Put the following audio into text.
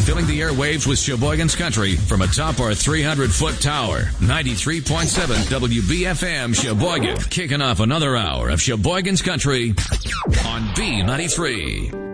filling the airwaves with Sheboygan's Country from atop our 300-foot tower. 93.7 WBFM Sheboygan, kicking off another hour of Sheboygan's Country on B93.